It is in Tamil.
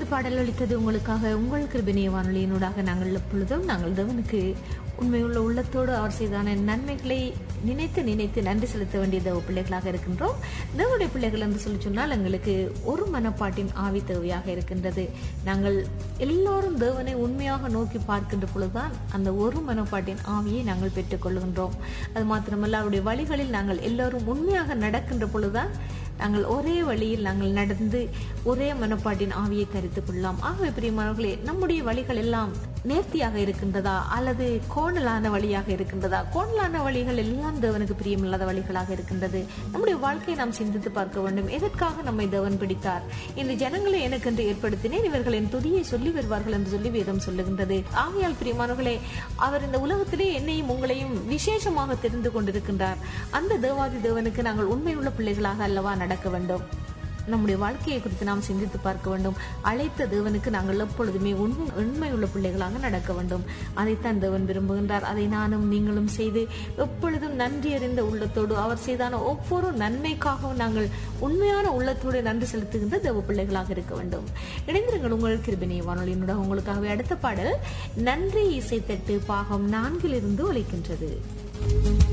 அடுத்தது பாடல் அளித்தது உங்களுக்காக உங்கள் கிருபினிய வானொலியினூடாக நாங்கள் எப்பொழுதும் நாங்கள் தேவனுக்கு உண்மையுள்ள உள்ளத்தோடு அவர் செய்தான நன்மைகளை நினைத்து நினைத்து நன்றி செலுத்த வேண்டிய தேவ பிள்ளைகளாக இருக்கின்றோம். தேவனுடைய பிள்ளைகள் என்று சொல்லி சொன்னால் எங்களுக்கு ஒரு மனப்பாட்டின் ஆவி தேவையாக இருக்கின்றது. நாங்கள் எல்லோரும் தேவனை உண்மையாக நோக்கி பார்க்கின்ற பொழுதுதான் அந்த ஒரு மனப்பாட்டின் ஆவியை நாங்கள் பெற்றுக் கொள்கின்றோம். அது மாத்திரமல்ல, அவருடைய வழிகளில் நாங்கள் எல்லோரும் உண்மையாக நடக்கின்ற பொழுதுதான் நாங்கள் ஒரே வழியில் நாங்கள் நடந்து ஒரே மனப்பாட்டின் ஆவியை தரித்துக் கொள்ளலாம். ஆகவே பிரியமானவர்களே, நம்முடைய வழிகள் எல்லாம் நேர்த்தியாக இருக்கின்றதா அல்லது கோணலான வழியாக இருக்கின்றதா? கோணலான வழிகள் எல்லாம் தேவனுக்கு பிரியமில்லாத வழிகளாக இருக்கின்றது. நம்முடைய வாழ்க்கையை நாம் சிந்தித்து பார்க்க வேண்டும். எதற்காக நம்மை தேவன் பிடித்தார்? இந்த ஜனங்களை எனக்கென்று ஏற்படுத்தினேன், இவர்கள் என் துதியை சொல்லி வருவார்கள் என்று சொல்லி வேதம் சொல்லுகின்றது. ஆகையால் பிரியமானவர்களே, அவர் இந்த உலகத்திலே என்னையும் உங்களையும் விசேஷமாக தெரிந்து கொண்டிருக்கின்றார். அந்த தேவாதி தேவனுக்கு நாங்கள் உண்மையுள்ள பிள்ளைகளாக அல்லவா நடக்க வேண்டும். நம்முடைய வாழ்க்கையை குறித்து நாம் சிந்தித்து பார்க்க வேண்டும். அழைத்த தேவனுக்கு நாங்கள் எப்பொழுதுமே உண்மையுள்ள பிள்ளைகளாக நடக்க வேண்டும். அதைத்தான் தேவன் விரும்புகின்றார். அதை நானும் நீங்களும் செய்து எப்பொழுதும் நன்றி அறிந்த உள்ளத்தோடு அவர் செய்தான ஒவ்வொரு நன்மைக்காகவும் நாங்கள் உண்மையான உள்ளத்தோடு நன்றி செலுத்துகின்ற தேவ பிள்ளைகளாக இருக்க வேண்டும். இணைந்திருங்கள் உங்கள் கிருபினிய வானொலியினுடன். உங்களுக்காகவே அடுத்த பாடல் நன்றி இசைத்தட்டு பாகம் 4 ஒலிக்கின்றது.